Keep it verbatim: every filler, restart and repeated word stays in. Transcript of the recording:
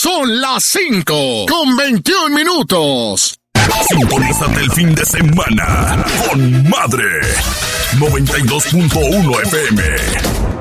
Son las cinco con veintiún minutos. Sintonízate el fin de semana con Madre noventa y dos punto uno F M.